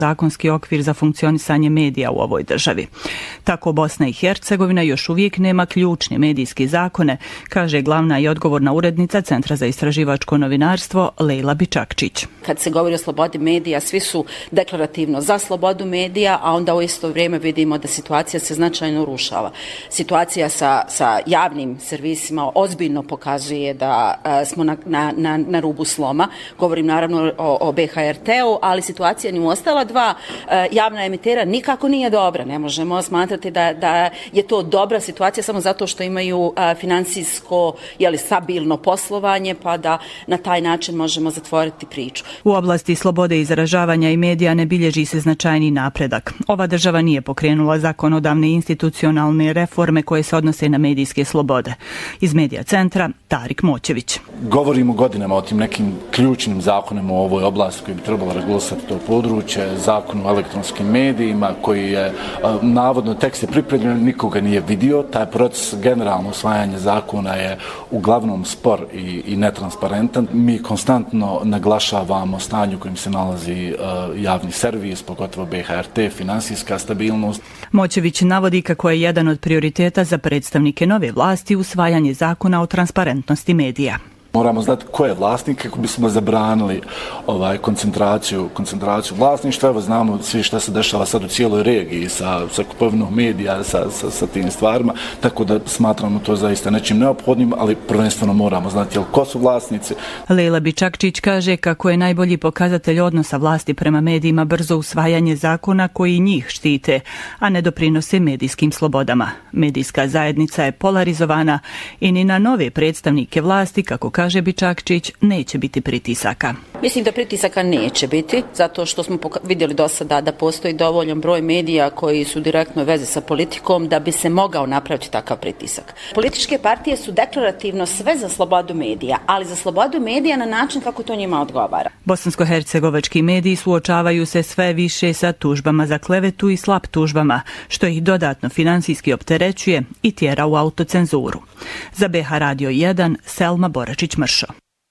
zakonski okvir za funkcionisanje medija u ovoj državi. Tako Bosna i Hercegovina još uvijek nema ključne medijske zakone, kaže glavna i odgovorna urednica Centra za istraživačko novinarstvo Lejla Bičakčić. Kad se govori o slobodi medija, svi su deklarativno za slobodu medija, a onda u isto vrijeme vidimo da situacija se značajno urušava. Situacija sa javnim servisima ozbiljno pokazuje da smo na rubu sloma. Govorim naravno o BHRT-u, ali situacija ni u ostala dva javna emitera nikako nije dobra. Ne možemo smatrati da je to dobra situacija samo zato što imaju financijsko stabilno poslovanje, pa da na taj način možemo zatvoriti priču. U oblasti slobode izražavanja i medija ne bilježi se značajni napredak. Ova država nije pokrenula zakonodavne i institucionalne reforme koje se odnose na medijske slobode. Iz Medija centra, Tarik Moćević. Govorimo godinama o tim nekim ključnim zakonima u ovoj oblasti koji bi trebalo regulisati to područje, zakon o elektronskim medijima koji je navodno tekst je pripremljen, nikoga nije vidio. Taj proces generalno usvajanje zakona je uglavnom spor i netransparentan. Mi konstantno naglašavamo stanje u kojem se nalazi javni servis, pogotovo BHRT, finansijska stabilnost. Moćević navodi kako je jedan od prioriteta za predstavnike nove vlasti usvajanje zakona o transparentnosti medija. Moramo znati ko je vlasnik kako bismo zabranili koncentraciju vlasništva. Evo znamo svi šta se dešava sad u cijeloj regiji sa kupovinom medija, sa tim stvarima, tako da smatramo to zaista nečim neophodnim, ali prvenstveno moramo znati ko su vlasnici. Lejla Bičakčić kaže kako je najbolji pokazatelj odnosa vlasti prema medijima brzo usvajanje zakona koji njih štite, a ne doprinose medijskim slobodama. Medijska zajednica je polarizovana i ni na nove predstavnike vlasti, kako kaže Bičakčić, neće biti pritisaka. Mislim da pritisaka neće biti, zato što smo vidjeli do sada da postoji dovoljan broj medija koji su direktno veze sa politikom da bi se mogao napraviti takav pritisak. Političke partije su deklarativno sve za slobodu medija, ali za slobodu medija na način kako to njima odgovara. Bosansko-hercegovački mediji suočavaju se sve više sa tužbama za klevetu i slap tužbama, što ih dodatno finansijski opterećuje i tjera u autocenzuru. Za BH Radio 1, Selma Boračić-Mršo.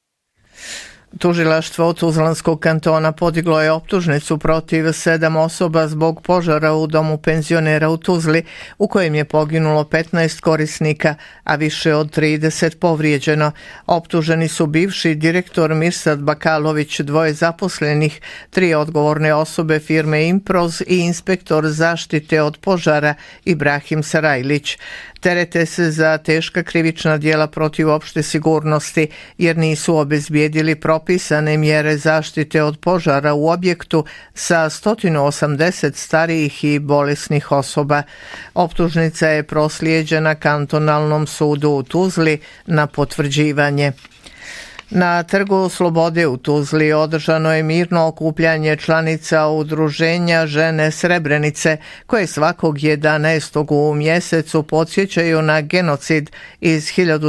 Tužilaštvo Tuzlanskog kantona podiglo je optužnicu protiv 7 osoba zbog požara u domu penzionera u Tuzli, u kojem je poginulo 15 korisnika, a više od 30 povrijeđeno. Optuženi su bivši direktor Mirsad Bakalović, 2 zaposlenih, 3 odgovorne osobe firme Improz i inspektor zaštite od požara Ibrahim Sarajlić. Terete se za teška krivična djela protiv opšte sigurnosti jer nisu obezbijedili propisane mjere zaštite od požara u objektu sa 180 starijih i bolesnih osoba. Optužnica je proslijeđena kantonalnom sudu u Tuzli na potvrđivanje. Na Trgu Slobode u Tuzli održano je mirno okupljanje članica udruženja Žene Srebrenice, koje svakog 11. u mjesecu podsjećaju na genocid iz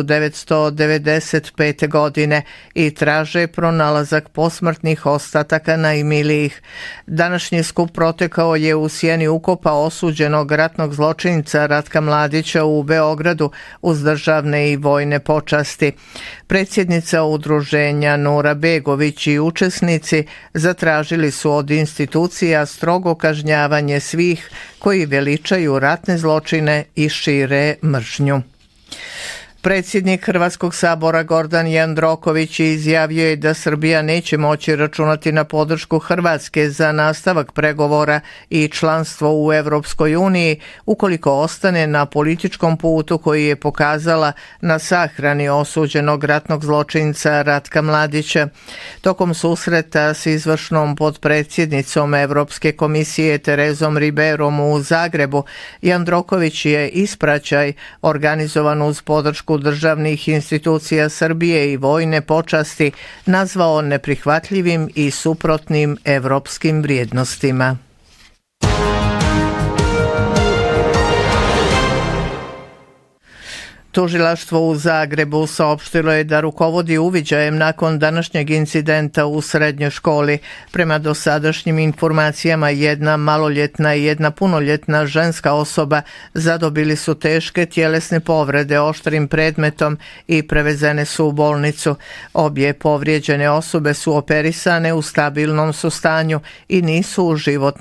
1995. godine i traže pronalazak posmrtnih ostataka najmilijih. Današnji skup protekao je u sjeni ukopa osuđenog ratnog zločinca Ratka Mladića u Beogradu uz državne i vojne počasti. Predsjednica udruženja Nura Begović i učesnici zatražili su od institucija strogo kažnjavanje svih koji veličaju ratne zločine i šire mržnju. Predsjednik Hrvatskog sabora Gordan Jandroković izjavio je da Srbija neće moći računati na podršku Hrvatske za nastavak pregovora i članstvo u Europskoj uniji ukoliko ostane na političkom putu koji je pokazala na sahrani osuđenog ratnog zločinca Ratka Mladića. Tokom susreta s izvršnom potpredsjednicom Europske komisije Terezom Riberom u Zagrebu, Jandroković je ispraćaj organizovan uz podršku državnih institucija Srbije i vojne počasti nazvao neprihvatljivim i suprotnim evropskim vrijednostima. Tužilaštvo u Zagrebu saopštilo je da rukovodi uviđajem nakon današnjeg incidenta u srednjoj školi. Prema dosadašnjim informacijama, jedna maloljetna i jedna punoljetna ženska osoba zadobili su teške tjelesne povrede oštrim predmetom i prevezene su u bolnicu. Obje povrijeđene osobe su operisane, u stabilnom su stanju i nisu u životnoj